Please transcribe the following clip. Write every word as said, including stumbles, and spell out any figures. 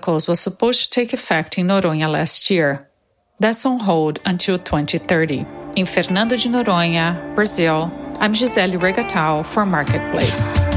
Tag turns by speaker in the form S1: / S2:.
S1: Chemicals was supposed to take effect in Noronha last year. That's on hold until twenty thirty. In Fernando de Noronha, Brazil, I'm Gisele Regatal for Marketplace.